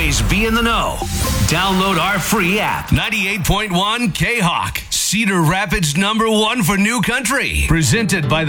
always be in the know. Download our free app. 98.1 K-Hawk, Cedar Rapids #1 for New Country. Presented by